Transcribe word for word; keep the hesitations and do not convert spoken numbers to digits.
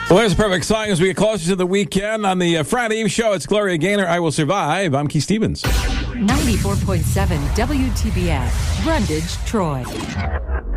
Well, there's a perfect song as we get closer to the weekend. On the uh, Friday Eve show, it's Gloria Gaynor, I Will Survive. I'm Keith Stevens. ninety-four point seven W T B S, Brundage, Troy.